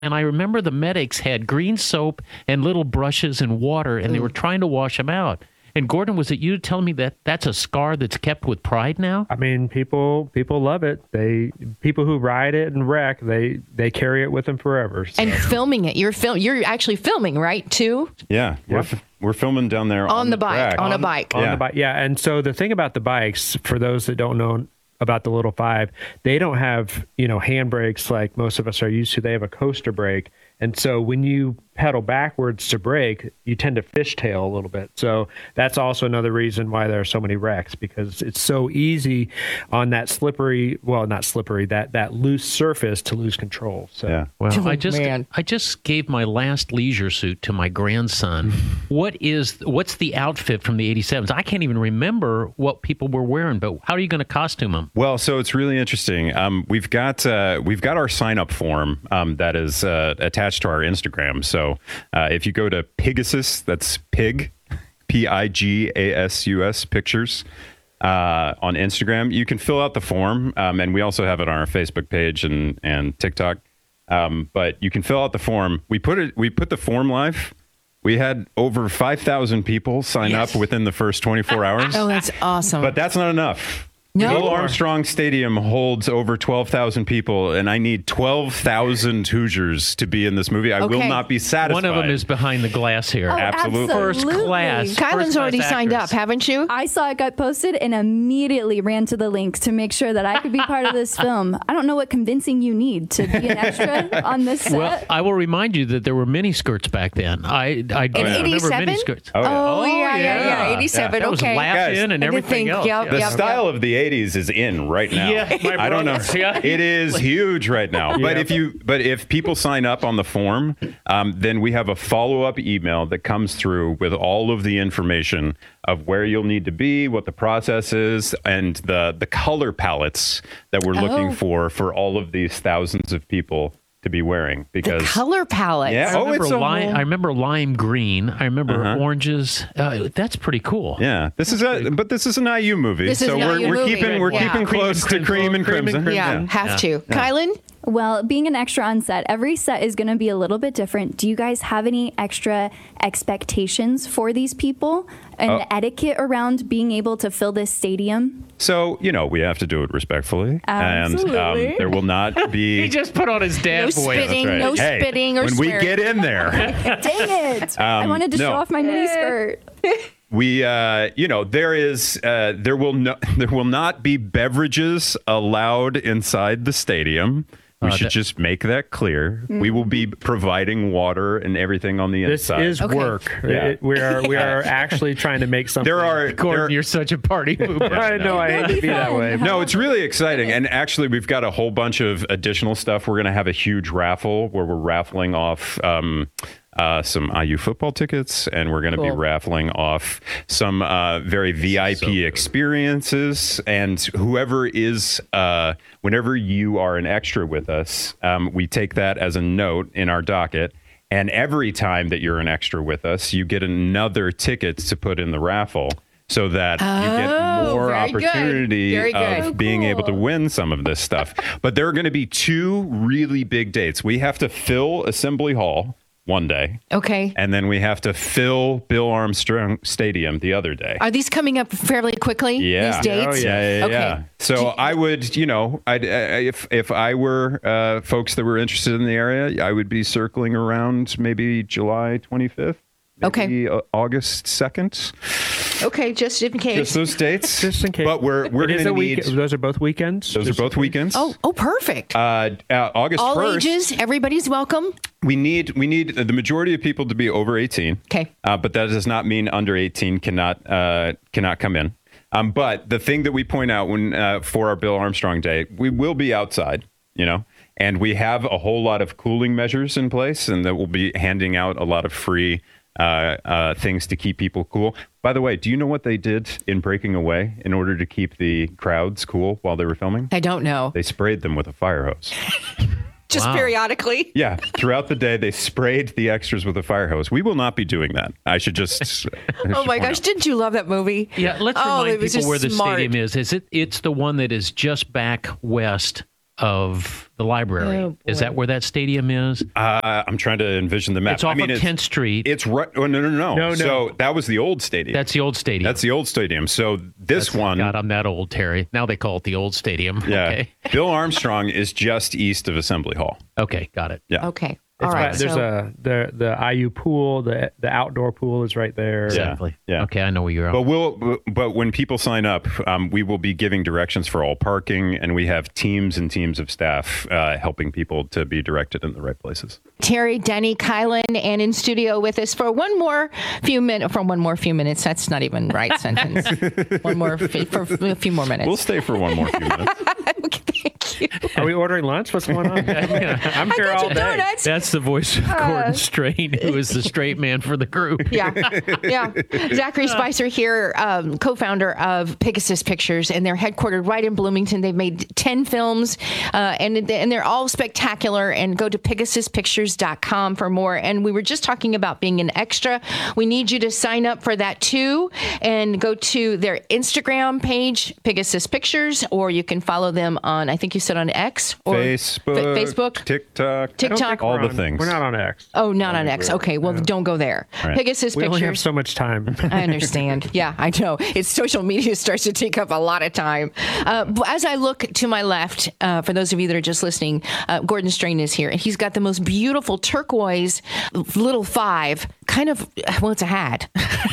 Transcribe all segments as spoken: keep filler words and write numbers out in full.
And I remember the medics had green soap and little brushes and water, and Ooh. They were trying to wash him out. And Gordon, was it you telling me that that's a scar that's kept with pride now? I mean, people people love it. They people who ride it and wreck, they they carry it with them forever. So. And filming it, you're film, you're actually filming, right? Too. Yeah, we're yep. f- we're filming down there on, on the, the bike, track. on on a bike, on yeah. the bike. Yeah, and so the thing about the bikes, for those that don't know about the Little Five, they don't have, you know, handbrakes like most of us are used to. They have a coaster brake. And so when you pedal backwards to brake, you tend to fishtail a little bit. So that's also another reason why there are so many wrecks, because it's so easy on that slippery, well, not slippery, that, that loose surface to lose control. So Yeah. Well, Oh, I just man. I just gave my last leisure suit to my grandson. What is what's the outfit from the eighty-sevens? I can't even remember what people were wearing, but how are you going to costume them? Well, so it's really interesting. Um, we've got uh, we've got our sign up form um, that is uh, attached to our Instagram. So uh, if you go to Pigasus, that's Pig, P I G A S U S Pictures uh, on Instagram, you can fill out the form, um, and we also have it on our Facebook page and and TikTok. Um, but you can fill out the form. We put it. We put the form live. We had over five thousand people sign Yes. up within the first twenty-four hours. Oh, that's awesome. But that's not enough. No? Bill Armstrong Stadium holds over twelve thousand people, and I need twelve thousand Hoosiers to be in this movie. I will Okay. not be satisfied. One of them is behind the glass here. Oh, Absolutely. First absolutely. class. Kylan's first-class already signed up, actress. haven't you? I saw it got posted and immediately ran to the link to make sure that I could be part of this film. I don't know what convincing you need to be an extra on this set. Well, I will remind you that there were mini skirts back then. I I In remember eighty-seven? mini skirts. Oh, yeah. Oh, yeah, yeah, yeah, yeah. eighty-seven. That was Okay. laugh Guys, in and I did everything think, else. yep, The yep. style of the eighties is in right now. Yeah, my I don't know. brother. Yeah. It is huge right now. But Yeah. if you but if people sign up on the form, um, then we have a follow-up email that comes through with all of the information of where you'll need to be, what the process is, and the the color palettes that we're looking Oh. for for all of these thousands of people to be wearing. The Because color palette. Yeah. I Oh, remember, it's a lime, whole- I remember lime green. I remember Uh-huh. oranges. Uh, that's pretty cool. yeah, this is a but this is an I U movie, This is so an we're I U we're movie. keeping we're Yeah. keeping Cream close and to crimson. cream and Cream and crimson. Yeah, have to. Kylan? Well, being an extra on set, every set is going to be a little bit different. Do you guys have any extra expectations for these people and Oh. the etiquette around being able to fill this stadium? So, you know, we have to do it respectfully. And Absolutely. um, there will not be. He just put on his dad No voice. spitting, That's right. no Hey, spitting or when swearing. we get in there, Dang it! I Um, wanted to no. show off my mini skirt. we, uh, you know, there is, uh, there will no, there will not be beverages allowed inside the stadium. We Uh, should that- just make that clear. We will be providing water and everything on the this inside. is Okay. work. Yeah. It- we are we are actually trying to make something. there are Gordon, there- you're such a party pooper. I know I hate to be that way. No, it's really exciting. And actually, we've got a whole bunch of additional stuff. We're going to have a huge raffle where we're raffling off um, uh, some I U football tickets, and we're going to be Cool. raffling off some uh, very V I P So good. experiences. And whoever is, uh, whenever you are an extra with us, um, we take that as a note in our docket. And every time that you're an extra with us, you get another ticket to put in the raffle, so that you get Oh, more very good. opportunity Very good. of Oh, being able to cool. win some of this stuff. But there are going to be two really big dates. We have to fill Assembly Hall one day, Okay. and then we have to fill Bill Armstrong Stadium the other day. Are these coming up fairly quickly? Yeah. These dates? Oh, Yeah, yeah, yeah. Okay. So I would, you know, I'd, uh, if if I were uh, folks that were interested in the area, I would be circling around maybe July twenty-fifth. Okay. Maybe, uh, August second. Okay, just in case. Just those dates. Just in case. But we're we're It going is to a need. week. Those are both weekends. Those are Just both in case. weekends. oh, oh, perfect. Uh, uh, August All first. ages, everybody's welcome. We need we need the majority of people to be over eighteen. Okay. Uh, but that does not mean under eighteen cannot uh, cannot come in. Um, but the thing that we point out when uh, for our Bill Armstrong Day, we will be outside, you know, and we have a whole lot of cooling measures in place, and that we'll be handing out a lot of free uh, uh, things to keep people cool. By the way, do you know what they did in Breaking Away in order to keep the crowds cool while they were filming? I don't know. They sprayed them with a fire hose. Just Wow. periodically. Yeah, throughout the day, they sprayed the extras with a fire hose. We will not be doing that. I should just. I should Oh my point gosh, out. didn't you love that movie? Yeah, let's oh, remind it was people just where the smart. stadium is. Is it? It's the one that is just back west of the library. Oh, Is that where that stadium is? Uh, I'm trying to envision the map. It's off I mean, of it's, tenth Street. It's right. Oh, no, no, no, No, no. So that was the old stadium. That's the old stadium. That's the old stadium. So this That's- one, God, I'm that old, Terry. Now they call it the old stadium. yeah, Okay. Bill Armstrong is just east of Assembly Hall. Okay, got it. Yeah. Okay. All It's right. right- There's so, a the the I U pool, the the outdoor pool is right there. Yeah. Exactly. yeah. Okay, I know where you're at. But we'll, but when people sign up, um, we will be giving directions for all parking, and we have teams and teams of staff uh, helping people to be directed in the right places. Terry, Denny, Kylan, and in studio with us for one more few minutes. For one more few minutes. That's not even right sentence. One more f- for a few more minutes. We'll stay for one more few minutes. Okay, thank you. Are we ordering lunch? What's going on? I'm here I got all you day. donuts. That's the voice of Gordon Strain, who is the straight man for the group. Yeah, yeah. Zachary Spicer here, um, co-founder of Pegasus Pictures, and they're headquartered right in Bloomington. They've made ten films, uh, and and they're all spectacular. And go to pegasus pictures dot com for more. And we were just talking about being an extra. We need you to sign up for that too, and go to their Instagram page, Pegasus Pictures, or you can follow them on. I think you said on X or Facebook, Fa- Facebook, TikTok, TikTok. all We're the on- things. We're not on X. Oh, not on X. Okay, well, don't go there. Right. Pegasus We Pictures. only have so much time. I understand. Yeah, I know. It's social media starts to take up a lot of time. Uh, but as I look to my left, uh, for those of you that are just listening, uh, Gordon Strain is here, and he's got the most beautiful turquoise little five. Kind of, well, it's a hat.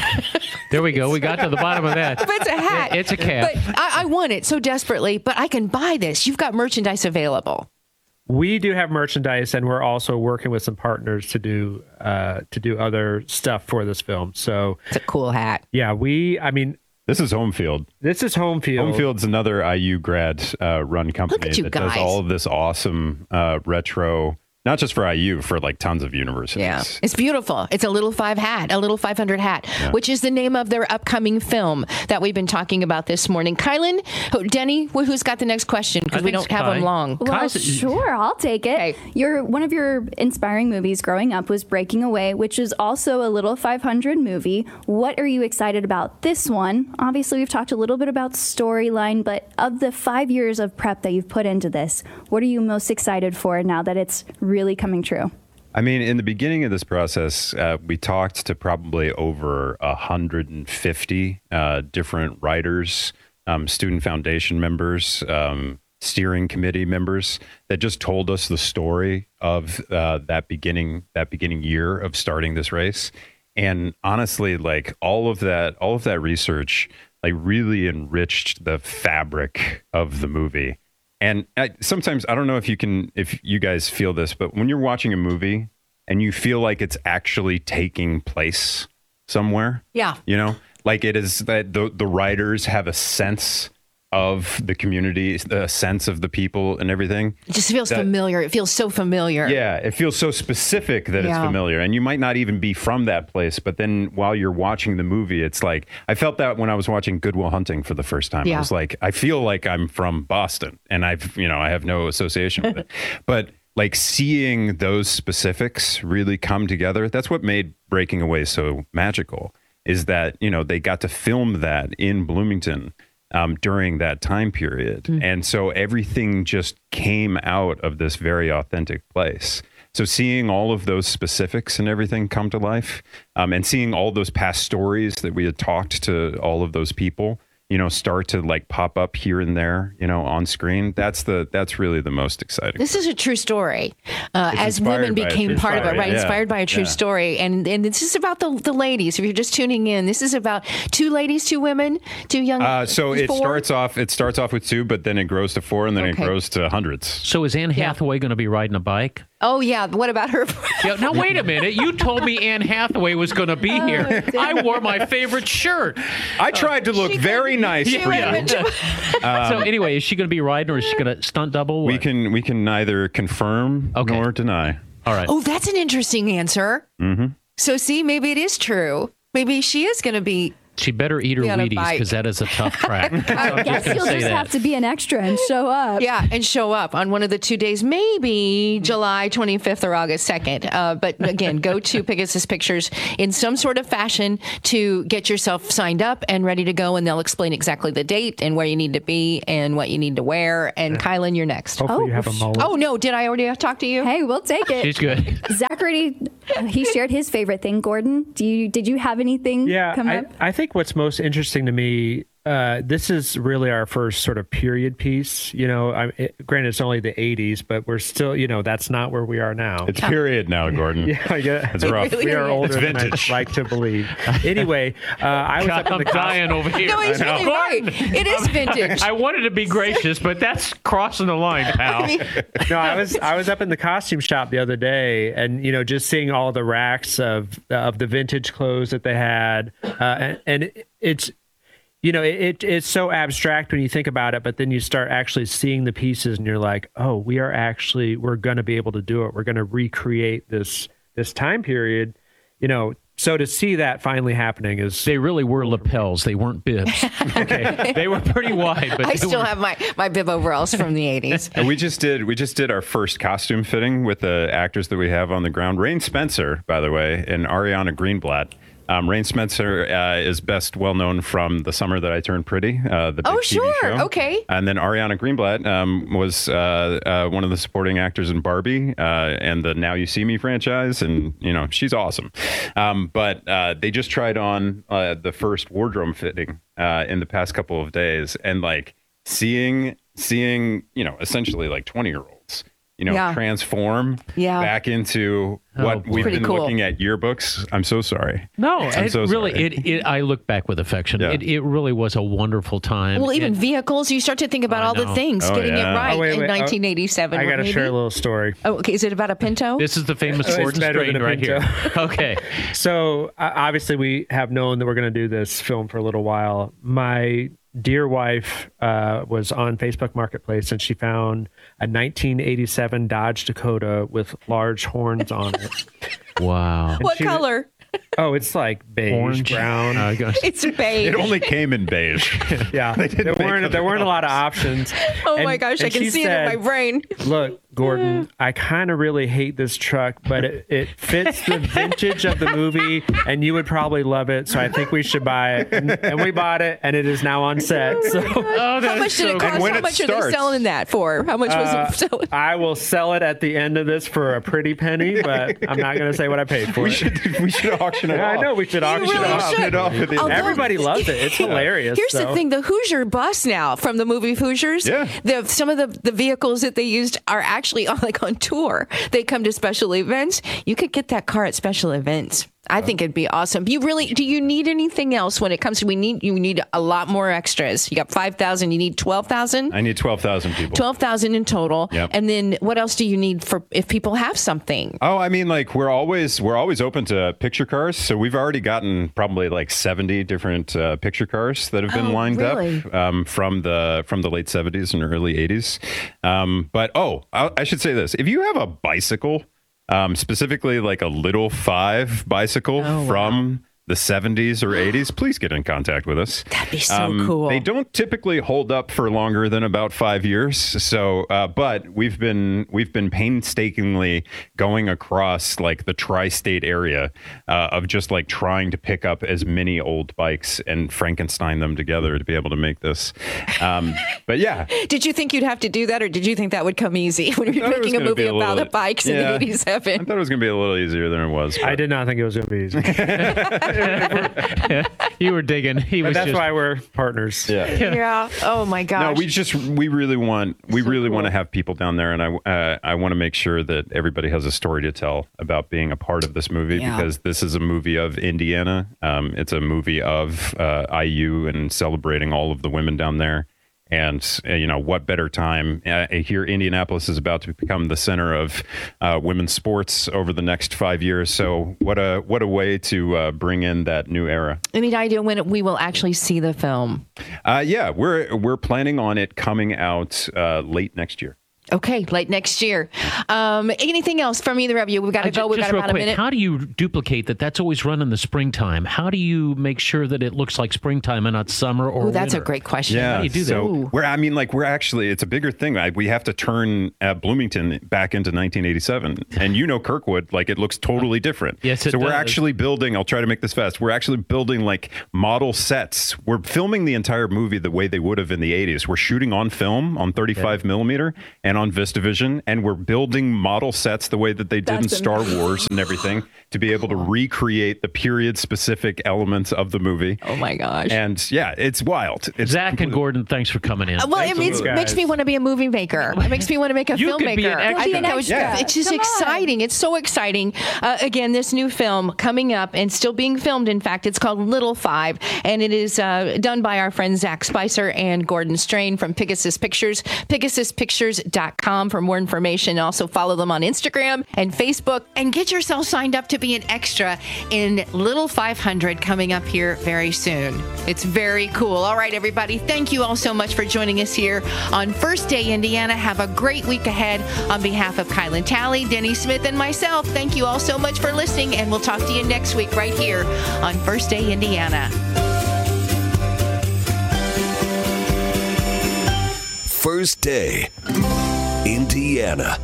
There we go. We got to the bottom of that. But it's a hat. It's a cap. But I, I want it so desperately. But I can buy this. You've got merchandise available. We do have merchandise, and we're also working with some partners to do uh, to do other stuff for this film. So It's a cool hat. yeah, we. I mean, This is Homefield. this is home field. Homefield's another I U grad uh, run company you that guys. does all of this awesome uh, retro, not just for I U, for like tons of universities. Yeah, it's beautiful. It's a little five hat, a little five hundred hat, which is the name of their upcoming film that we've been talking about this morning. Kylan, who- Denny, wh- who's got the next question? Because I we think don't have Kai. them long. Well, Kai's- sure, I'll take it. Okay. Your one of your inspiring movies growing up was Breaking Away, which is also a little five hundred movie. What are you excited about this one? Obviously, we've talked a little bit about storyline, but of the five years of prep that you've put into this, what are you most excited for now that it's really coming true? I mean, in the beginning of this process, uh, we talked to probably over one hundred fifty uh, different writers, um, student foundation members, um, steering committee members that just told us the story of uh, that beginning that beginning year of starting this race. And honestly, like all of that, all of that research, like really enriched the fabric of the movie. And I, sometimes I don't know if you can, if you guys feel this, but when you're watching a movie and you feel like it's actually taking place somewhere, Yeah. you know, like it is that the the writers have a sense of the community, a sense of the people and everything. It just feels That- familiar. It feels so familiar. Yeah, it feels so specific that it's Yeah. familiar. And you might not even be from that place, but then while you're watching the movie, it's like, I felt that when I was watching Good Will Hunting for the first time. Yeah. I was like, I feel like I'm from Boston and I've, you know, I have no association with it. But like seeing those specifics really come together, that's what made Breaking Away so magical, is that, you know, they got to film that in Bloomington um, during that time period. Mm. And so everything just came out of this very authentic place. So seeing all of those specifics and everything come to life, um, and seeing all those past stories that we had talked to all of those people, you know, start to like pop up here and there, you know, on screen. That's the that's really the most exciting. This is a true story. Uh, It's as inspired women by a became true part of it, story, right? yeah. Inspired by a true Yeah. story. And and this is about the, the ladies. If you're just tuning in, this is about two ladies, two women, two young Uh, so it four? starts off it starts off with two, but then it grows to four, and then Okay. it grows to hundreds. So is Anne Hathaway going to be riding a bike? Oh, yeah. What about her? Yeah, now wait a minute. You told me Anne Hathaway was going to be here. I wore my favorite shirt. I tried to look very nice she for went you. into- so anyway, is she going to be riding or is she going to stunt double? We What? can we can neither confirm Okay. nor deny. All right. Oh, that's an interesting answer. Mm-hmm. So, see, maybe it is true. Maybe she is going to be She better eat her Be on a Wheaties bike. because that is a tough track. I guess you'll say just that. have to be an extra and show up. Yeah, and show up on one of the two days, maybe July twenty-fifth or August second. Uh, but again, go to Pegasus Pictures in some sort of fashion to get yourself signed up and ready to go, and they'll explain exactly the date and where you need to be and what you need to wear. And Kylan, you're next. Hopefully Oh. you have a mullet. Oh, no, did I already talk to you? Hey, we'll take it. She's good. Zach already, he shared his favorite thing. Gordon, do you did you have anything Yeah, come I, up? I think what's most interesting to me, uh, this is really our first sort of period piece. You know, I, it, granted, it's only the eighties, but we're still, you know, that's not where we are now. It's period now, Gordon. yeah, I get, It's rough. really we are is. older It's than I vintage. like to believe. Anyway, uh, I was God, up in I'm the dying over here. No, he's I know. really right. It is vintage. I wanted to be gracious, but that's crossing the line, pal. no, I was I was up in the costume shop the other day, and you know, just seeing all the racks of of the vintage clothes that they had, uh, and, and it, it's you know, it it's so abstract when you think about it, but then you start actually seeing the pieces, and you're like, oh, we are actually we're going to be able to do it. We're going to recreate this this time period, you know. So to see that finally happening is They really were lapels. They weren't bibs. Okay, they were pretty wide, but I they still were, have my, my bib overalls from the eighties. And we just did we just did our first costume fitting with the actors that we have on the ground. Rain Spencer, by the way, and Ariana Greenblatt. Um, Rain Spencer uh, is best well known from The Summer That I Turned Pretty, uh, the big Oh, T V sure. show. Okay. And then Ariana Greenblatt um, was uh, uh, one of the supporting actors in Barbie uh, and the Now You See Me franchise, and you know she's awesome. Um, but uh, they just tried on uh, the first wardrobe fitting uh, in the past couple of days, and like seeing seeing you know essentially like twenty year olds. You know, Yeah. transform Yeah. back into Oh, what boy. we've Pretty been cool. looking at yearbooks. I'm so sorry. no, I'm it so really. sorry. It, it. I look back with affection. Yeah. It, it really was a wonderful time. Well, even And- vehicles, you start to think about I all the know. things, Oh, getting yeah. it right Oh, wait, in wait. Oh, nineteen eighty-seven. I got to maybe? share a little story. Oh, okay. Is it about a Pinto? This is the famous It's sword and better than strain a right here. Pinto. Okay. So uh, obviously, we have known that we're going to do this film for a little while. My dear wife uh, was on Facebook Marketplace, and she found a nineteen eighty-seven Dodge Dakota with large horns on it. Wow. What she- color? Oh, it's like beige, Orange, brown. Uh, gosh. It's beige. It only came in beige. yeah, didn't there make weren't there other weren't a lot of options. oh And- my gosh, I and can she see it in my said, brain. Look, Gordon, I kind of really hate this truck, but it, it fits the vintage of the movie, and you would probably love it. So I think we should buy it. And, and we bought it, and it is now on set. So Oh, How much did it cost? when How it much are they starts- selling that for? How much was uh, it selling? I will sell it at the end of this for a pretty penny, but I'm not going to say what I paid for We it. should we should auction it Yeah, off. I know we should auction really it off. should. Auction it off at the end. Although- Everybody loves it. It's hilarious. Here's so. the thing: the Hoosier bus now from the movie Hoosiers. Yeah. The some of the, the vehicles that they used are actually on, like on tour. They come to special events. You could get that car at special events. I think it'd be awesome. You really do you need anything else when it comes to we need you need a lot more extras. You got five thousand, you need twelve thousand? I need twelve thousand people. twelve thousand in total. Yep. And then what else do you need for if people have something? Oh, I mean, like we're always we're always open to picture cars. So we've already gotten probably like seventy different uh, picture cars that have been Oh, lined really? up um, from the from the late seventies and early eighties. Um, but oh, I, I should say this: if you have a bicycle, um, specifically like a little five bicycle Oh, from the seventies or eighties, please get in contact with us. That'd be so cool. They don't typically hold up for longer than about five years. So, uh, but we've been we've been painstakingly going across like the tri-state area uh, of just like trying to pick up as many old bikes and Frankenstein them together to be able to make this. Um, but yeah, Did you think you'd have to do that, or did you think that would come easy when you're I thought it was making a gonna movie be a about little- the bikes yeah. in I eighty-seven? thought it was going to be a little easier than it was. I but- did not think it was going to be easy. You were digging. He But was that's just. why we're partners. Yeah. Yeah. Oh my gosh. No, we just we really want we really want to have people down there, and I uh, I want to make sure that everybody has a story to tell about being a part of this movie Yeah. because this is a movie of Indiana. Um, it's a movie of uh, I U and celebrating all of the women down there. And uh, you know what better time uh, here? Indianapolis is about to become the center of uh, women's sports over the next five years. So what a what a way to uh, bring in that new era. Any idea when we will actually see the film? Uh, yeah, we're we're planning on it coming out uh, late next year. Okay, late next year. Um, anything else from either of you? We've got to Uh, go. ju- We've just got real about quick, a minute. how do you duplicate that? That's always run in the springtime. How do you make sure that it looks like springtime and not summer or Ooh, that's winter? a great question. Yeah, How do you do that? so Ooh. we're, I mean, like we're actually, it's a bigger thing. I, we have to turn uh, Bloomington back into nineteen eighty-seven, and you know Kirkwood, like it looks totally different. Yes, it So we're does. actually building. I'll try to make this fast. We're actually building like model sets. We're filming the entire movie the way they would have in the eighties. We're shooting on film on thirty-five millimeter and on VistaVision, and we're building model sets the way that they did in That's Star amazing. Wars and everything to be able to recreate the period specific elements of the movie. Oh my gosh. And yeah, it's wild. It's Zach and completely- Gordon, thanks for coming in. Uh, well, it Thanks, means, guys. makes me want to be a movie maker. It makes me want to make a You filmmaker. could be an I extra. think that was, Yeah. It's just Come on. exciting. It's so exciting. Uh, again, this new film coming up and still being filmed. In fact, it's called Little Five, and it is uh, done by our friends Zach Spicer and Gordon Strain from Pegasus Pictures. Pegasus Pictures dot com for more information. Also follow them on Instagram and Facebook, and get yourself signed up to be an extra in Little five hundred coming up here very soon. It's very cool. All right, everybody. Thank you all so much for joining us here on First Day Indiana. Have a great week ahead. On behalf of Kylan Talley, Denny Smith, and myself, thank you all so much for listening, and we'll talk to you next week right here on First Day Indiana. First Day Indiana.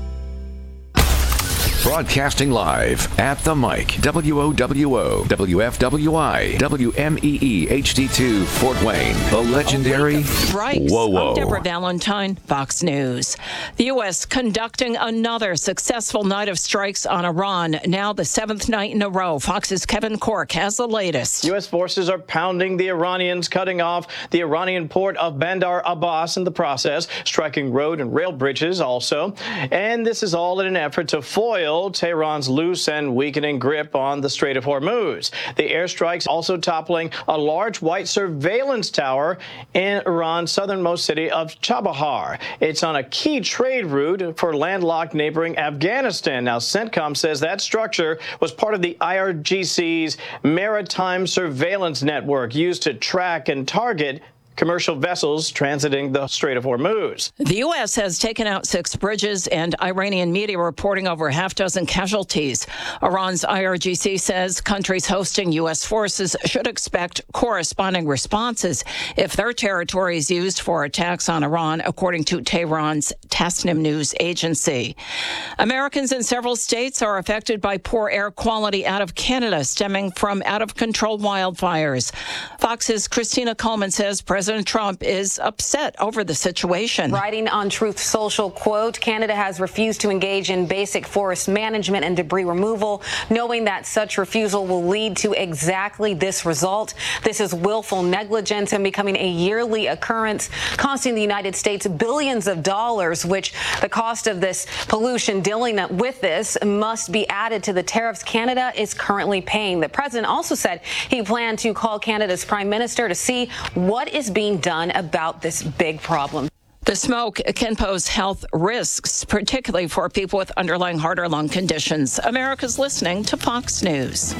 Broadcasting live at the mic, W O W O, W F W I, W M E E H D two, Fort Wayne, the legendary Strikes. Whoa Whoa. I'm Deborah Valentine, Fox News. The U S conducting another successful night of strikes on Iran, now the seventh night in a row. Fox's Kevin Cork has the latest. U S forces are pounding the Iranians, cutting off the Iranian port of Bandar Abbas in the process, striking road and rail bridges also. And this is all in an effort to foil Tehran's loose and weakening grip on the Strait of Hormuz. The airstrikes also toppling a large white surveillance tower in Iran's southernmost city of Chabahar. It's on a key trade route for landlocked neighboring Afghanistan. Now, CENTCOM says that structure was part of the I R G C's maritime surveillance network used to track and target commercial vessels transiting the Strait of Hormuz. The U S has taken out six bridges, and Iranian media reporting over a half dozen casualties. Iran's I R G C says countries hosting U S forces should expect corresponding responses if their territory is used for attacks on Iran, according to Tehran's Tasnim news agency. Americans in several states are affected by poor air quality out of Canada, stemming from out-of-control wildfires. Fox's Christina Coleman says President President Trump is upset over the situation. Writing on Truth Social, quote, Canada has refused to engage in basic forest management and debris removal, knowing that such refusal will lead to exactly this result. This is willful negligence and becoming a yearly occurrence, costing the United States billions of dollars, which the cost of this pollution dealing with this must be added to the tariffs Canada is currently paying. The president also said he planned to call Canada's prime minister to see what is being done about this big problem. The smoke can pose health risks, particularly for people with underlying heart or lung conditions. America's listening to Fox News.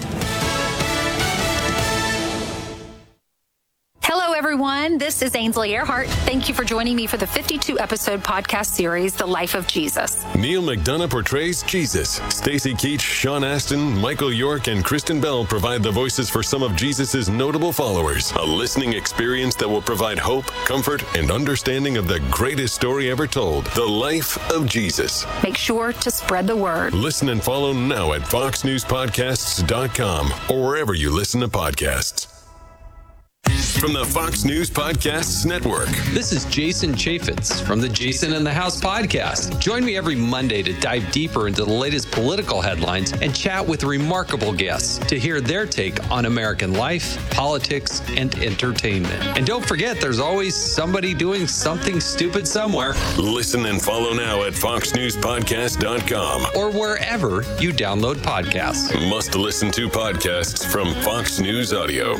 Hello, everyone. This is Ainsley Earhart. Thank you for joining me for the fifty-two episode podcast series, The Life of Jesus. Neil McDonough portrays Jesus. Stacey Keach, Sean Astin, Michael York, and Kristen Bell provide the voices for some of Jesus' notable followers. A listening experience that will provide hope, comfort, and understanding of the greatest story ever told, The Life of Jesus. Make sure to spread the word. Listen and follow now at fox news podcasts dot com or wherever you listen to podcasts. From the Fox News Podcasts Network. This is Jason Chaffetz from the Jason in the House podcast. Join me every Monday to dive deeper into the latest political headlines and chat with remarkable guests to hear their take on American life, politics, and entertainment. And don't forget, there's always somebody doing something stupid somewhere. Listen and follow now at fox news podcast dot com or wherever you download podcasts. Must listen to podcasts from Fox News Audio.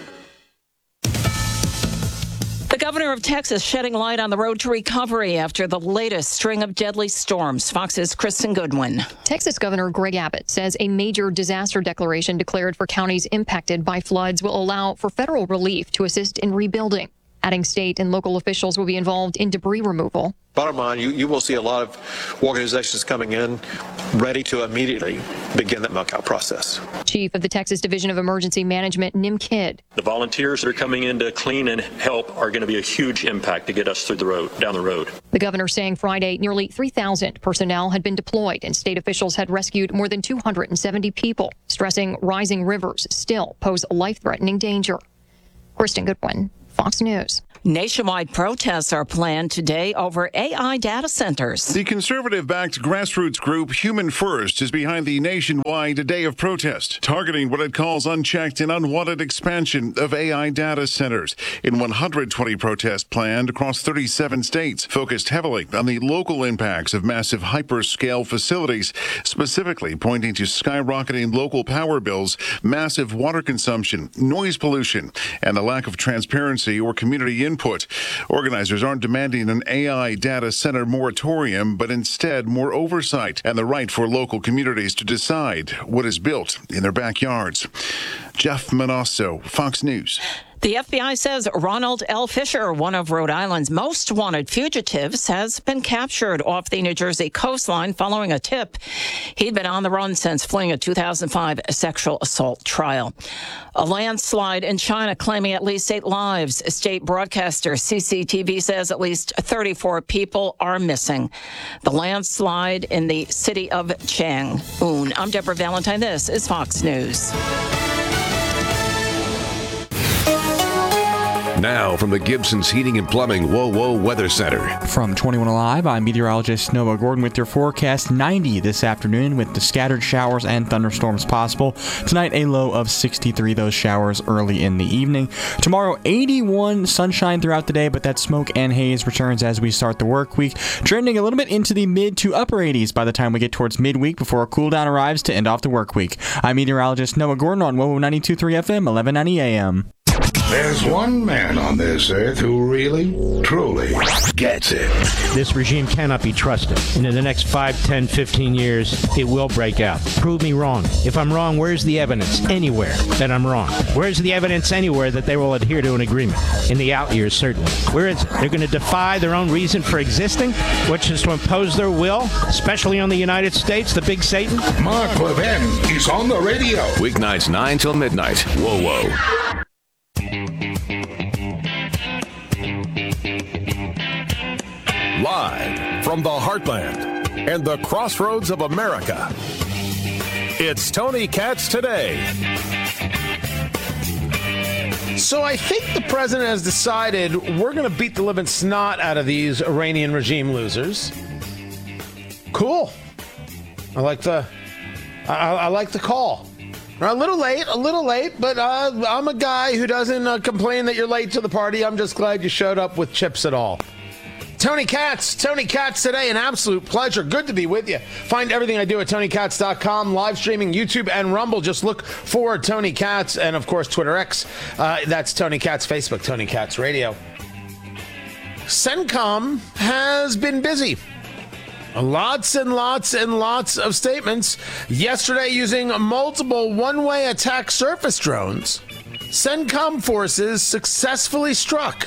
The governor of Texas shedding light on the road to recovery after the latest string of deadly storms. Fox's Kristen Goodwin. Texas Governor Greg Abbott says a major disaster declaration declared for counties impacted by floods will allow for federal relief to assist in rebuilding. adding state and local officials will be involved in debris removal. Bottom line, you, you will see a lot of organizations coming in ready to immediately begin that muck out process. Chief of the Texas Division of Emergency Management, Nim Kidd. The volunteers that are coming in to clean and help are going to be a huge impact to get us through the road, down the road. The governor saying Friday nearly three thousand personnel had been deployed and state officials had rescued more than two hundred seventy people, stressing rising rivers still pose a life-threatening danger. Kristen Goodwin, Fox News. Nationwide protests are planned today over A I data centers. The conservative-backed grassroots group Human First is behind the nationwide day of protest, targeting what it calls unchecked and unwanted expansion of A I data centers. In one hundred twenty protests planned across thirty-seven states, focused heavily on the local impacts of massive hyperscale facilities, specifically pointing to skyrocketing local power bills, massive water consumption, noise pollution, and the lack of transparency or community input. Input. Organizers aren't demanding an A I data center moratorium, but instead more oversight and the right for local communities to decide what is built in their backyards. Jeff Manasso, Fox News. The F B I says Ronald L. Fisher, one of Rhode Island's most wanted fugitives, has been captured off the New Jersey coastline following a tip. He'd been on the run since fleeing a two thousand five sexual assault trial. A landslide in China claiming at least eight lives. State broadcaster C C T V says at least thirty-four people are missing. The landslide in the city of Chang'an. I'm Deborah Valentine. This is Fox News. Now from the Gibson's Heating and Plumbing Whoa Whoa Weather Center. From twenty-one Alive, I'm meteorologist Noah Gordon with your forecast. ninety this afternoon with the scattered showers and thunderstorms possible. Tonight, a low of sixty-three, those showers early in the evening. Tomorrow, eighty-one, sunshine throughout the day, but that smoke and haze returns as we start the work week, trending a little bit into the mid to upper eighties by the time we get towards midweek before a cool down arrives to end off the work week. I'm meteorologist Noah Gordon on Whoa Whoa ninety-two point three F M, eleven ninety A M. There's one man on this earth who really, truly gets it. This regime cannot be trusted. And in the next five, ten, fifteen years, it will break out. Prove me wrong. If I'm wrong, where's the evidence anywhere that I'm wrong? Where's the evidence anywhere that they will adhere to an agreement? In the out years, certainly. Where is it? They're going to defy their own reason for existing, which is to impose their will, especially on the United States, the big Satan. Mark Levin is on the radio. Weeknights nine till midnight. Whoa, whoa. Live from the heartland and the crossroads of America, it's Tony Katz Today. So I think the president has decided we're going to beat the living snot out of these Iranian regime losers. Cool. I like the, I, I like the call. A little late, a little late, but uh, I'm a guy who doesn't uh, complain that you're late to the party. I'm just glad you showed up with chips at all. Tony Katz, Tony Katz Today, an absolute pleasure. Good to be with you. Find everything I do at tony katz dot com, live streaming YouTube and Rumble. Just look for Tony Katz and, of course, Twitter X. Uh, that's Tony Katz, Facebook, Tony Katz Radio. CENTCOM has been busy. Lots and lots and lots of statements. Yesterday, using multiple one-way attack surface drones, CENTCOM forces successfully struck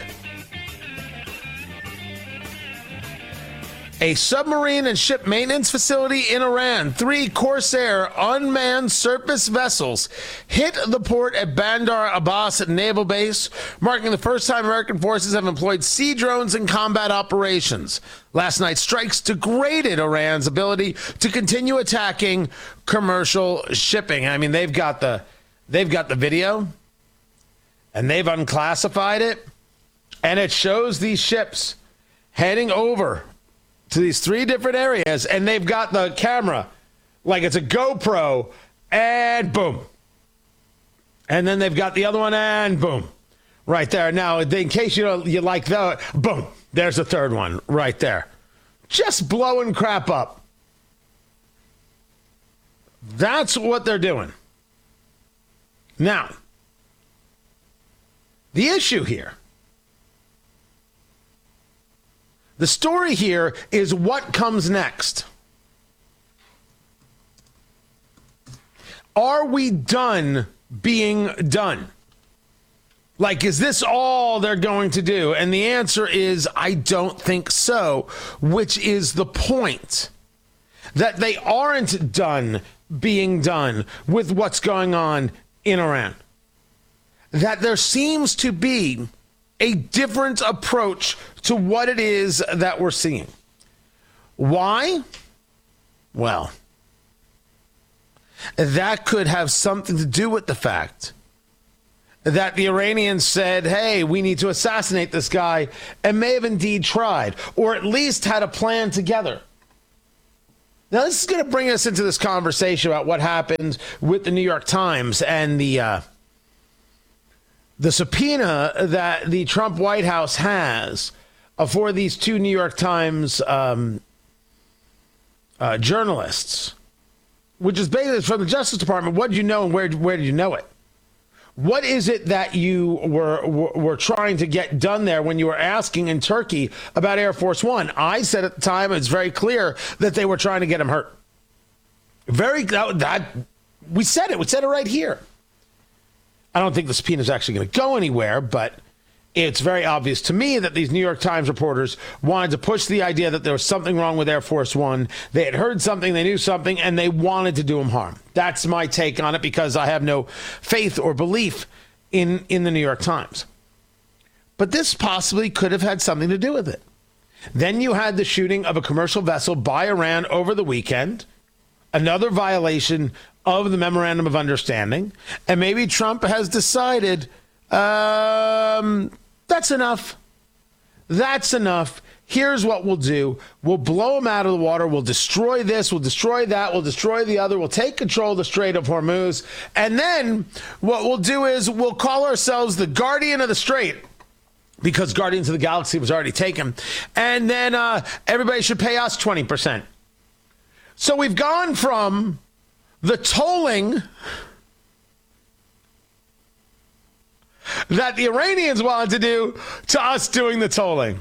a submarine and ship maintenance facility in Iran. Three Corsair unmanned surface vessels hit the port at Bandar Abbas Naval Base, marking the first time American forces have employed sea drones in combat operations. Last night's strikes degraded Iran's ability to continue attacking commercial shipping. I mean, they've got the they've got the video, and they've unclassified it, and it shows these ships heading over to these three different areas, and they've got the camera like it's a GoPro, and boom. And then they've got the other one, and boom. Right there. Now, in case you don't, you like that, boom. There's the third one right there. Just blowing crap up. That's what they're doing. Now, the issue here, the story here is what comes next. Are we done being done? Like, is this all they're going to do? And the answer is, I don't think so, which is the point. That they aren't done being done with what's going on in Iran. That there seems to be a different approach to what it is that we're seeing. Why? Well, that could have something to do with the fact that the Iranians said, hey, we need to assassinate this guy, and may have indeed tried, or at least had a plan together. Now, this is going to bring us into this conversation about what happened with the New York Times and the uh, the subpoena that the Trump White House has uh, for these two New York Times um, uh, journalists, which is basically from the Justice Department. What did you know and where, where did you know it? What is it that you were, were were trying to get done there when you were asking in Turkey about Air Force One? I said at the time, it's very clear that they were trying to get him hurt. Very, that, that we said it. We said it right here. I don't think the subpoena is actually going to go anywhere, but it's very obvious to me that these New York Times reporters wanted to push the idea that there was something wrong with Air Force One. They had heard something, they knew something, and they wanted to do him harm. That's my take on it, because I have no faith or belief in, in the New York Times. But this possibly could have had something to do with it. Then you had the shooting of a commercial vessel by Iran over the weekend, another violation of the Memorandum of Understanding, and maybe Trump has decided, um... that's enough. That's enough. Here's what we'll do. We'll blow them out of the water. We'll destroy this. We'll destroy that. We'll destroy the other. We'll take control of the Strait of Hormuz. And then what we'll do is we'll call ourselves the Guardian of the Strait, because Guardians of the Galaxy was already taken. And then uh, everybody should pay us twenty percent. So we've gone from the tolling that the Iranians wanted to do to us doing the tolling.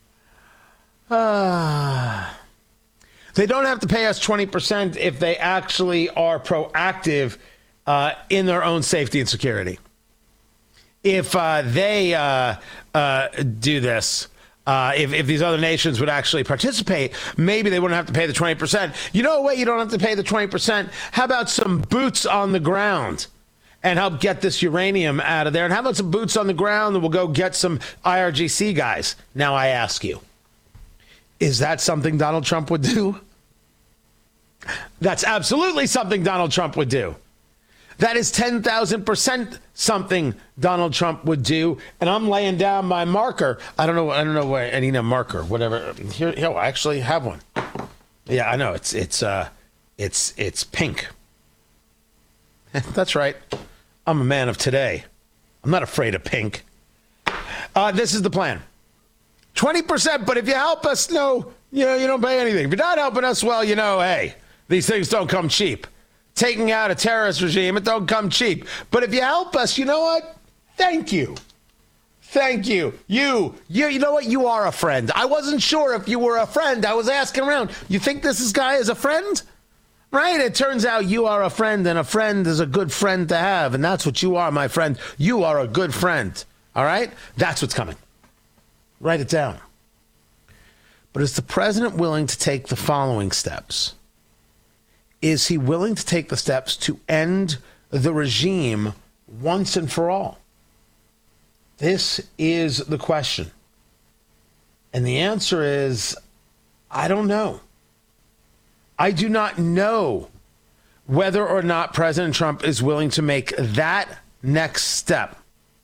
Uh, they don't have to pay us twenty percent if they actually are proactive uh, in their own safety and security. If uh, they uh, uh, do this, uh, if, if these other nations would actually participate, maybe they wouldn't have to pay the twenty percent. You know what? You don't have to pay the twenty percent. How about some boots on the ground and help get this uranium out of there? And how about some boots on the ground, and we'll go get some I R G C guys? Now I ask you, is that something Donald Trump would do? That's absolutely something Donald Trump would do. That is ten thousand percent something Donald Trump would do. And I'm laying down my marker. I don't know. I don't know where I need a marker, whatever. Here, here I actually have one. Yeah, I know. It's, it's, uh, it's, it's pink. That's right. I'm a man of today. I'm not afraid of pink. Uh, this is the plan. twenty percent, but if you help us, no, you know, you don't pay anything. If you're not helping us, well, you know, hey, these things don't come cheap. Taking out a terrorist regime, it don't come cheap. But if you help us, you know what? Thank you. Thank you. You, you, you know what? You are a friend. I wasn't sure if you were a friend. I was asking around. You think this guy is a friend? Right? It turns out you are a friend, and a friend is a good friend to have. And that's what you are, my friend. You are a good friend. All right? That's what's coming. Write it down. But is the president willing to take the following steps? Is he willing to take the steps to end the regime once and for all? This is the question. And the answer is, I don't know. I do not know whether or not President Trump is willing to make that next step.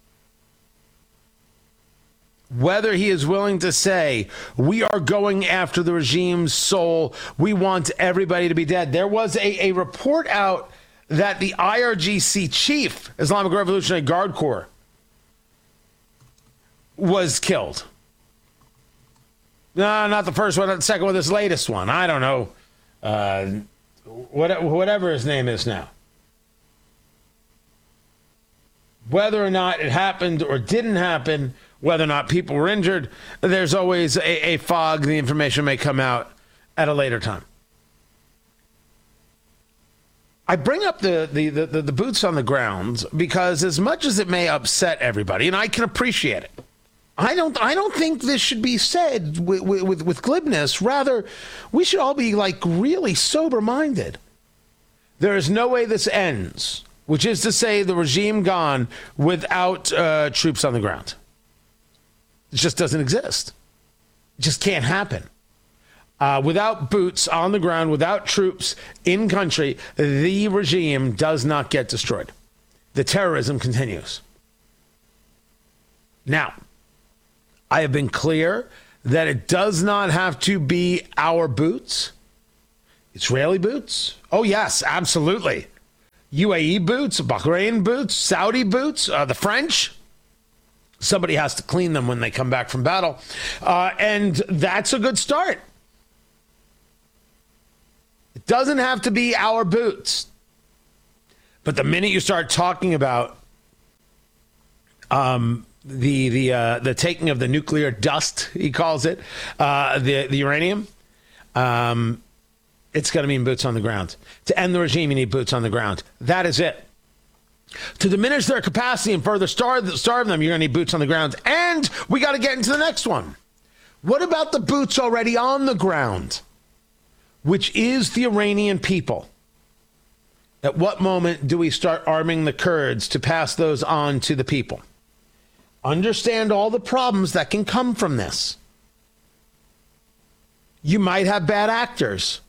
Whether he is willing to say, we are going after the regime's soul, we want everybody to be dead. There was a, a report out that the I R G C chief, Islamic Revolutionary Guard Corps, was killed. No, not the first one, not the second one, this latest one. I don't know. Uh, what, whatever his name is now. Whether or not it happened or didn't happen, whether or not people were injured, there's always a, a fog. The information may come out at a later time. I bring up the, the, the, the, the boots on the ground because as much as it may upset everybody, and I can appreciate it, I don't I don't think this should be said with, with, with glibness. Rather, we should all be like really sober-minded. There is no way this ends, which is to say the regime gone without uh, troops on the ground. It just doesn't exist. It just can't happen. Uh, without boots on the ground, without troops in country, the regime does not get destroyed. The terrorism continues. Now, I have been clear that it does not have to be our boots. Israeli boots? Oh, yes, absolutely. U A E boots, Bahrain boots, Saudi boots, uh, the French. Somebody has to clean them when they come back from battle. Uh, and that's a good start. It doesn't have to be our boots. But the minute you start talking about um, the the uh, the taking of the nuclear dust, he calls it, uh, the, the uranium, um, it's going to mean boots on the ground. To end the regime, you need boots on the ground. That is it. To diminish their capacity and further starve, starve them, you're going to need boots on the ground. And we got to get into the next one. What about the boots already on the ground, which is the Iranian people? At what moment do we start arming the Kurds to pass those on to the people? Understand all the problems that can come from this. You might have bad actors.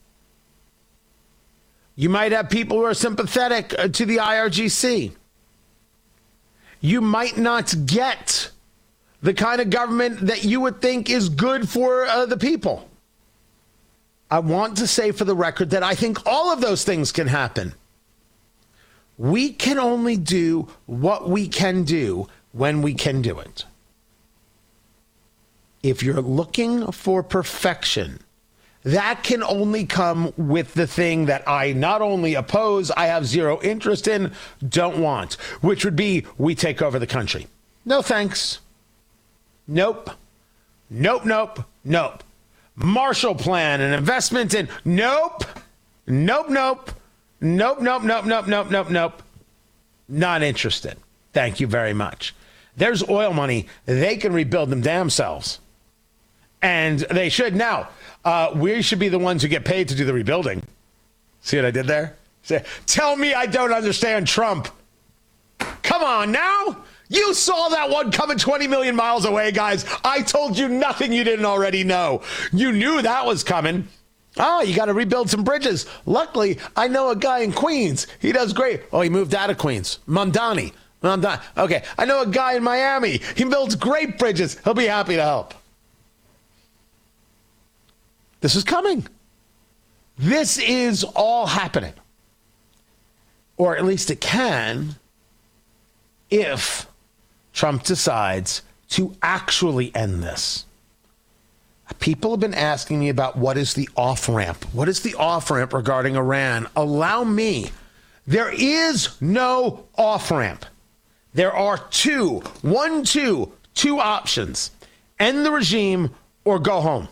You might have people who are sympathetic to the I R G C. You might not get the kind of government that you would think is good for uh, the people. I want to say for the record that I think all of those things can happen. We can only do what we can do when we can do it. If you're looking for perfection, that can only come with the thing that I not only oppose, I have zero interest in, don't want, which would be we take over the country. No thanks. Nope. Nope, nope, nope. Marshall Plan and investment in nope. Nope, nope. Nope, nope, nope, nope, nope, nope, nope. Not interested. Thank you very much. There's oil money. They can rebuild them damn selves. And they should. Now, uh, we should be the ones who get paid to do the rebuilding. See what I did there? Say, tell me I don't understand Trump. Come on now. You saw that one coming twenty million miles away, guys. I told you nothing you didn't already know. You knew that was coming. Oh, you got to rebuild some bridges. Luckily, I know a guy in Queens. He does great. Oh, he moved out of Queens. Mamdani. Mamdani. Okay, I know a guy in Miami. He builds great bridges. He'll be happy to help. This is coming. This is all happening. Or at least it can if Trump decides to actually end this. People have been asking me about what is the off-ramp. What is the off-ramp regarding Iran? Allow me. There is no off-ramp. There are two, one, two, two options. End the regime or go home.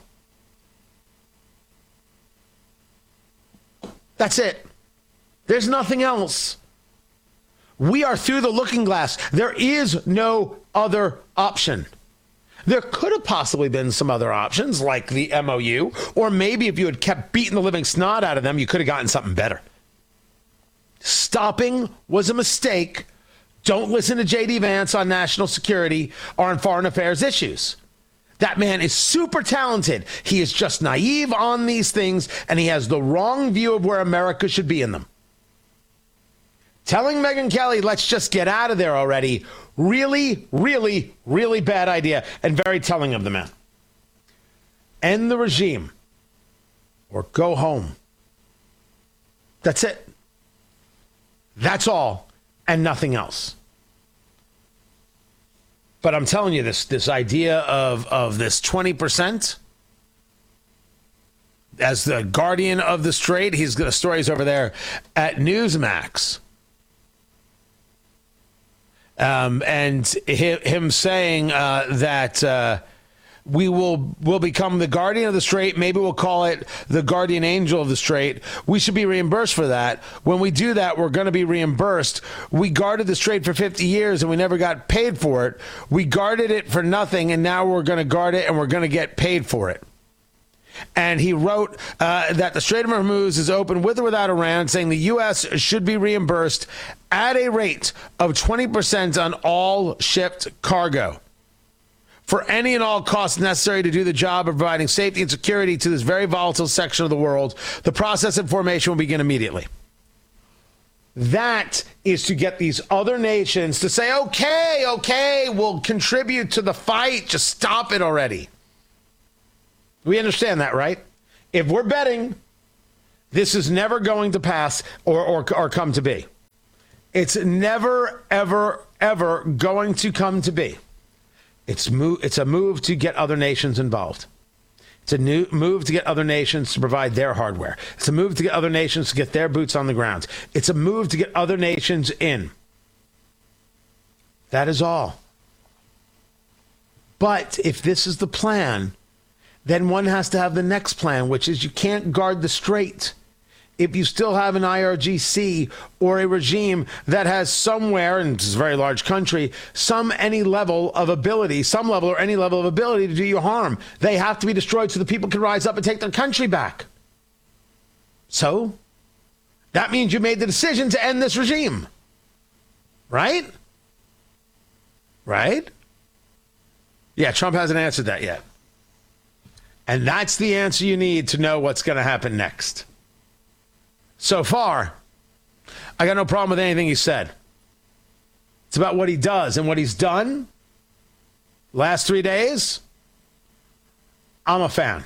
That's it. There's nothing else. We are through the looking glass. There is no other option. There could have possibly been some other options like the M O U, or maybe if you had kept beating the living snot out of them, you could have gotten something better. Stopping was a mistake. Don't listen to J D Vance on national security or on foreign affairs issues. That man is super talented. He is just naive on these things, and he has the wrong view of where America should be in them. Telling Megyn Kelly, let's just get out of there already, really, really, really bad idea, and very telling of the man. End the regime or go home. That's it. That's all and nothing else. But I'm telling you, this this idea of, of this twenty percent, as the guardian of the Strait, he's got stories over there at Newsmax. Um, and him, him saying uh, that uh, We will will become the guardian of the strait. Maybe we'll call it the guardian angel of the strait. We should be reimbursed for that. When we do that, we're going to be reimbursed. We guarded the strait for fifty years and we never got paid for it. We guarded it for nothing, and now we're going to guard it and we're going to get paid for it. And he wrote uh, that the Strait of Hormuz is open with or without Iran, saying the U S should be reimbursed at a rate of twenty percent on all shipped cargo for any and all costs necessary to do the job of providing safety and security to this very volatile section of the world. The process of formation will begin immediately. That is to get these other nations to say, okay, okay, we'll contribute to the fight. Just stop it already. We understand that, right? If we're betting, this is never going to pass or, or, or come to be. It's never, ever, ever going to come to be. It's move, It's a move to get other nations involved. It's a new move to get other nations to provide their hardware. It's a move to get other nations to get their boots on the ground. It's a move to get other nations in. That is all. But if this is the plan, then one has to have the next plan, which is you can't guard the strait if you still have an I R G C or a regime that has somewhere, and it's a very large country, some any level of ability, some level or any level of ability to do you harm. They have to be destroyed so the people can rise up and take their country back. So that means you made the decision to end this regime. Right? Right? Yeah, Trump hasn't answered that yet. And that's the answer you need to know what's going to happen next. So far, I got no problem with anything he said. It's about what he does and what he's done. Last three days, I'm a fan.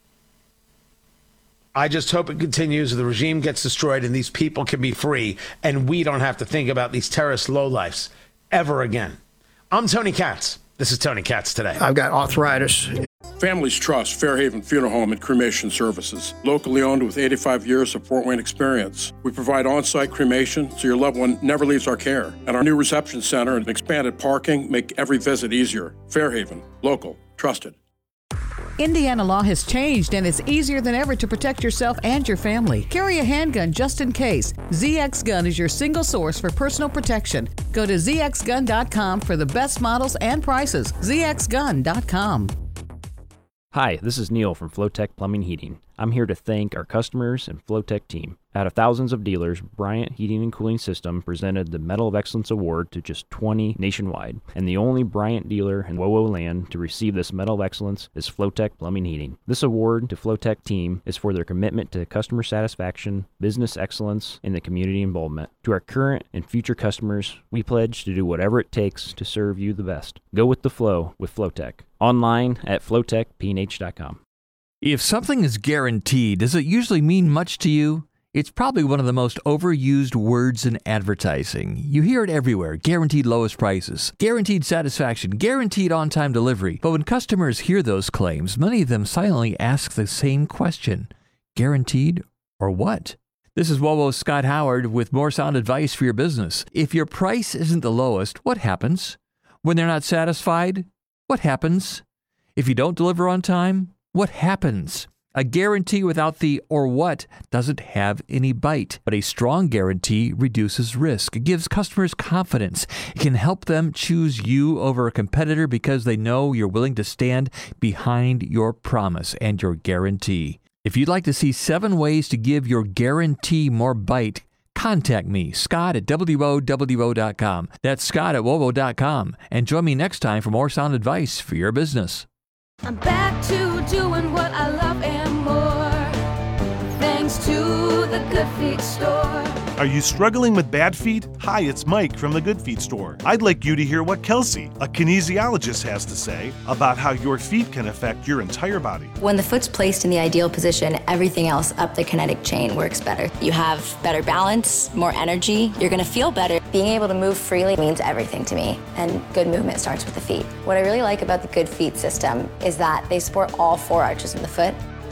I just hope it continues, the regime gets destroyed, and these people can be free, and we don't have to think about these terrorist lowlifes ever again. I'm Tony Katz. This is Tony Katz Today. I've got arthritis. Families trust Fairhaven Funeral Home and Cremation Services. Locally owned with eighty-five years of Fort Wayne experience. We provide on-site cremation so your loved one never leaves our care. And our new reception center and expanded parking make every visit easier. Fairhaven, local, trusted. Indiana law has changed, and it's easier than ever to protect yourself and your family. Carry a handgun just in case. Z X Gun is your single source for personal protection. Go to z x gun dot com for the best models and prices. z x gun dot com. Hi, this is Neil from Flowtech Plumbing Heating. I'm here to thank our customers and Flowtech team. Out of thousands of dealers, Bryant Heating and Cooling System presented the Medal of Excellence Award to just twenty nationwide. And the only Bryant dealer in W O W land to receive this Medal of Excellence is Flowtech Plumbing Heating. This award to Flowtech team is for their commitment to customer satisfaction, business excellence, and the community involvement. To our current and future customers, we pledge to do whatever it takes to serve you the best. Go with the flow with Flowtech. Online at flowtech p n h dot com. If something is guaranteed, does it usually mean much to you? It's probably one of the most overused words in advertising. You hear it everywhere. Guaranteed lowest prices, guaranteed satisfaction, guaranteed on-time delivery. But when customers hear those claims, many of them silently ask the same question. Guaranteed or what? This is W O Wo's Scott Howard with more sound advice for your business. If your price isn't the lowest, what happens? When they're not satisfied, what happens? If you don't deliver on time, what happens? A guarantee without the or what doesn't have any bite, but a strong guarantee reduces risk. It gives customers confidence. It can help them choose you over a competitor because they know you're willing to stand behind your promise and your guarantee. If you'd like to see seven ways to give your guarantee more bite, contact me, Scott at W O W O dot com. That's Scott at W O W O dot com. And join me next time for more sound advice for your business. I'm back to doing what I love and more, thanks to the Good Feet Store. Are you struggling with bad feet? Hi, it's Mike from the Good Feet Store. I'd like you to hear what Kelsey, a kinesiologist, has to say about how your feet can affect your entire body. When the foot's placed in the ideal position, everything else up the kinetic chain works better. You have better balance, more energy, you're gonna feel better. Being able to move freely means everything to me, and good movement starts with the feet. What I really like about the Good Feet system is that they support all four arches of the foot.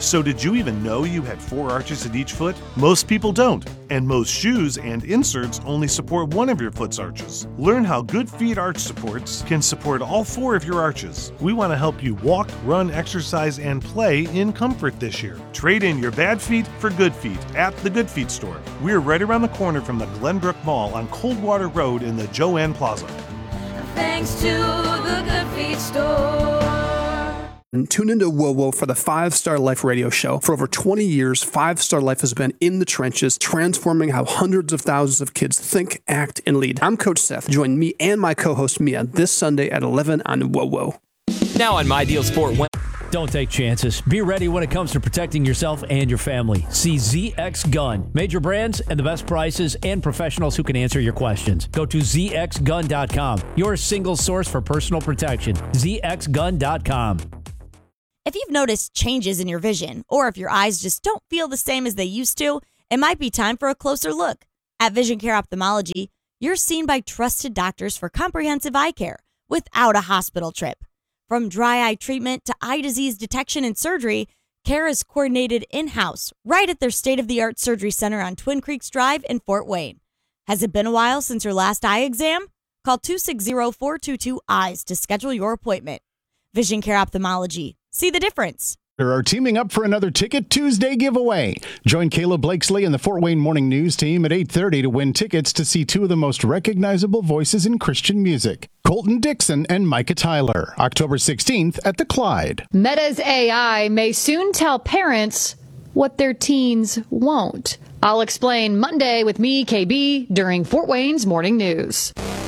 So did you even know you had four arches in each foot? Most people don't, and most shoes and inserts only support one of your foot's arches. Learn how Good Feet Arch Supports can support all four of your arches. We want to help you walk, run, exercise, and play in comfort this year. Trade in your bad feet for good feet at the Good Feet store. We're right around the corner from the Glenbrook Mall on Coldwater Road in the Joanne Plaza. Thanks to the Good Feet store. And tune into Whoa Whoa for the Five Star Life radio show. For over twenty years, Five Star Life has been in the trenches, transforming how hundreds of thousands of kids think, act, and lead. I'm Coach Seth. Join me and my co-host Mia this Sunday at eleven on Whoa Whoa. Now on My Deal Sport. Don't take chances. Be ready when it comes to protecting yourself and your family. See Z X Gun. Major brands and the best prices and professionals who can answer your questions. Go to Z X gun dot com. Your single source for personal protection. Z X gun dot com. If you've noticed changes in your vision, or if your eyes just don't feel the same as they used to, it might be time for a closer look. At Vision Care Ophthalmology, you're seen by trusted doctors for comprehensive eye care without a hospital trip. From dry eye treatment to eye disease detection and surgery, care is coordinated in-house right at their state-of-the-art surgery center on Twin Creeks Drive in Fort Wayne. Has it been a while since your last eye exam? Call two six zero, four two two, E Y E S to schedule your appointment. Vision Care Ophthalmology. See the difference. Are teaming up for another Ticket Tuesday giveaway. Join Caleb Blakesley and the Fort Wayne Morning News team at eight thirty to win tickets to see two of the most recognizable voices in Christian music, Colton Dixon and Micah Tyler, October sixteenth at the Clyde. Meta's A I may soon tell parents what their teens won't. I'll explain Monday with me, K B, during Fort Wayne's Morning News.